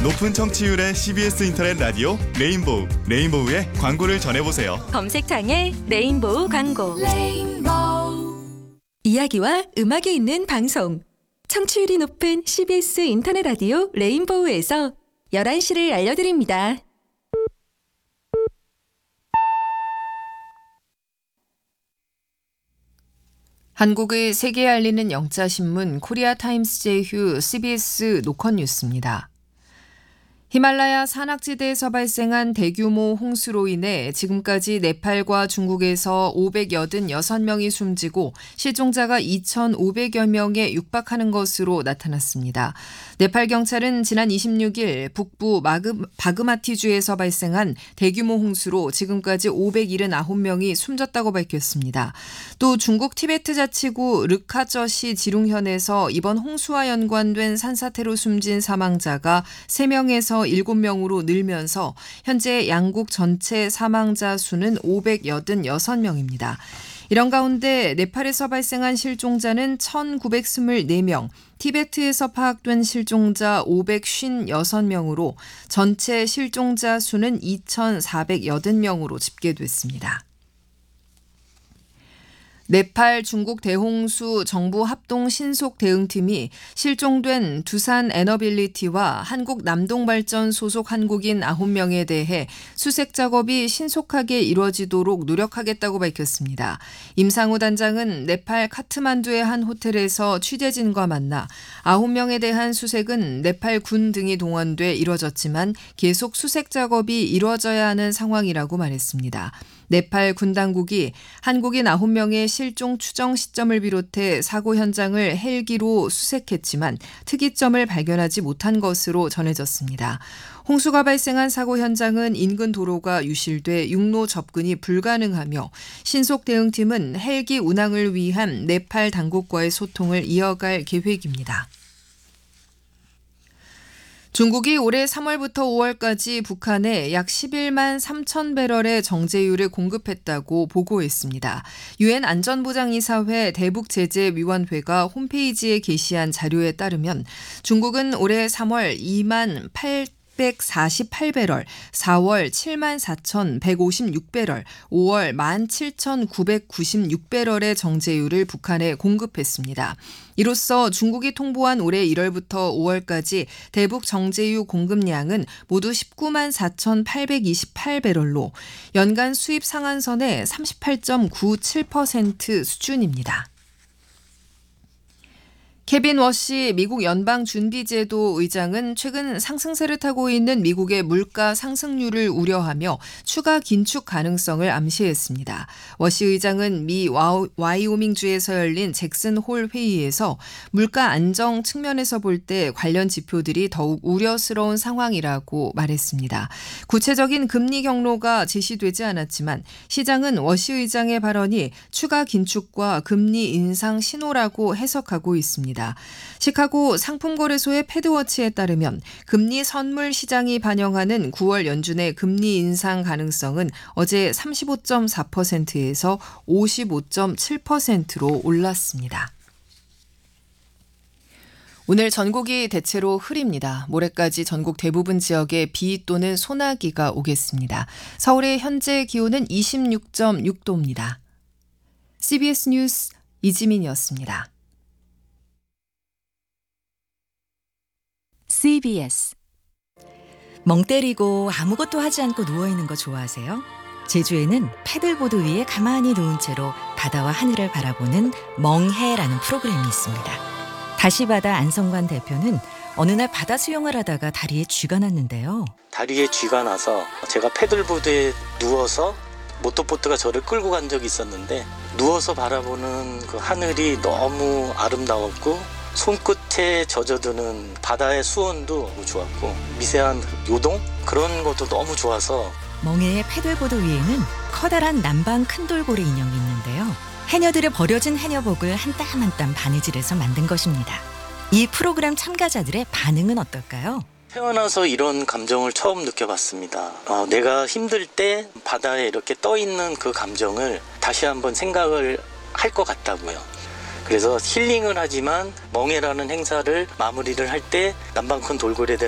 높은 청취율의 CBS 인터넷 라디오 레인보우, 레인보우의 광고를 전해보세요. 검색창에 레인보우 광고. 이야기와 음악이 있는 방송. 청취율이 높은 CBS 인터넷 라디오 레인보우에서 11시를 알려드립니다. 한국의 세계에 알리는 영자신문 코리아타임스 제휴 CBS 노컷 뉴스입니다. 히말라야 산악지대에서 발생한 대규모 홍수로 인해 지금까지 네팔과 중국에서 586명이 숨지고 실종자가 2,500여 명에 육박하는 것으로 나타났습니다. 네팔 경찰은 지난 26일 북부 바그마티주에서 발생한 대규모 홍수로 지금까지 579명이 숨졌다고 밝혔습니다. 또 중국 티베트 자치구 르카쩌시 지룽현에서 이번 홍수와 연관된 산사태로 숨진 사망자가 3명에서 7명으로 늘면서 현재 양국 전체 사망자 수는 586명입니다. 이런 가운데 네팔에서 발생한 실종자는 1,924명, 티베트에서 파악된 실종자 556명으로 전체 실종자 수는 2,480명으로 집계됐습니다. 네팔 중국 대홍수 정부 합동 신속 대응팀이 실종된 두산 에너빌리티와 한국 남동발전 소속 한국인 9명에 대해 수색 작업이 신속하게 이루어지도록 노력하겠다고 밝혔습니다. 임상우 단장은 네팔 카트만두의 한 호텔에서 취재진과 만나 9명에 대한 수색은 네팔 군 등이 동원돼 이루어졌지만 계속 수색 작업이 이루어져야 하는 상황이라고 말했습니다. 네팔 군 당국이 한국인 9명의 실종 추정 시점을 비롯해 사고 현장을 헬기로 수색했지만 특이점을 발견하지 못한 것으로 전해졌습니다. 홍수가 발생한 사고 현장은 인근 도로가 유실돼 육로 접근이 불가능하며 신속 대응팀은 헬기 운항을 위한 네팔 당국과의 소통을 이어갈 계획입니다. 중국이 올해 3월부터 5월까지 북한에 약 11만 3천 배럴의 정제유를 공급했다고 보고했습니다. 유엔 안전보장이사회 대북제재위원회가 홈페이지에 게시한 자료에 따르면 중국은 올해 3월 2만 848배럴, 4월 74,156배럴, 5월 17,996배럴의 정제유를 북한에 공급했습니다. 이로써 중국이 통보한 올해 1월부터 5월까지 대북 정제유 공급량은 모두 19만 4,828배럴로 연간 수입 상한선의 38.97% 수준입니다. 케빈 워시 미국 연방준비제도 의장은 최근 상승세를 타고 있는 미국의 물가 상승률을 우려하며 추가 긴축 가능성을 암시했습니다. 워시 의장은 미 와이오밍주에서 열린 잭슨 홀 회의에서 물가 안정 측면에서 볼 때 관련 지표들이 더욱 우려스러운 상황이라고 말했습니다. 구체적인 금리 경로가 제시되지 않았지만 시장은 워시 의장의 발언이 추가 긴축과 금리 인상 신호라고 해석하고 있습니다. 시카고 상품거래소의 패드워치에 따르면 금리 선물 시장이 반영하는 9월 연준의 금리 인상 가능성은 어제 35.4%에서 55.7%로 올랐습니다. 오늘 전국이 대체로 흐립니다. 모레까지 전국 대부분 지역에 비 또는 소나기가 오겠습니다. 서울의 현재 기온은 26.6도입니다. CBS 뉴스 이지민이었습니다. CBS. 멍 때리고 아무것도 하지 않고 누워있는 거 좋아하세요? 제주에는 패들보드 위에 가만히 누운 채로 바다와 하늘을 바라보는 멍해라는 프로그램이 있습니다. 다시바다 안성관 대표는 어느 날 바다 수영을 하다가 다리에 쥐가 났는데요. 다리에 쥐가 나서 제가 패들보드에 누워서 모터보트가 저를 끌고 간 적이 있었는데 누워서 바라보는 그 하늘이 너무 아름다웠고 손끝에 젖어드는 바다의 수온도 너무 좋았고 미세한 요동? 그런 것도 너무 좋아서 멍해의 패들보드 위에는 커다란 남방 큰돌고래 인형이 있는데요. 해녀들의 버려진 해녀복을 한 땀 한 땀 바느질해서 만든 것입니다. 이 프로그램 참가자들의 반응은 어떨까요? 태어나서 이런 감정을 처음 느껴봤습니다. 내가 힘들 때 바다에 이렇게 떠있는 그 감정을 다시 한번 생각을 할 것 같다고요. 그래서 힐링을 하지만 멍해라는 행사를 마무리를 할 때 남방 큰 돌고래